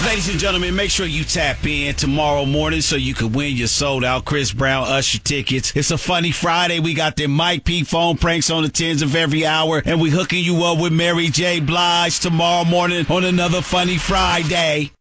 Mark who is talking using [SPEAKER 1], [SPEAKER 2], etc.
[SPEAKER 1] Ladies and gentlemen, make sure you tap in tomorrow morning so you can win your sold-out Chris Brown Usher tickets. It's a funny Friday. We got the Mike P phone pranks on the 10s of every hour, and we hooking you up with Mary J. Blige tomorrow morning on another funny Friday.